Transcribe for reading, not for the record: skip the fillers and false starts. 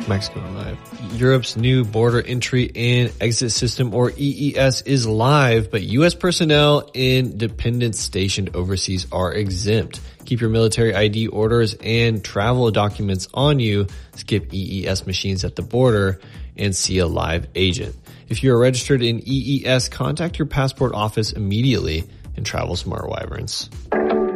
Mexico live. Europe's new border entry and exit system, or EES, is live, but U.S. personnel and dependents stationed overseas are exempt. Keep your military ID orders and travel documents on you. Skip EES machines at the border and see a live agent. If you are registered in EES, contact your passport office immediately and travel smart, Wyverns.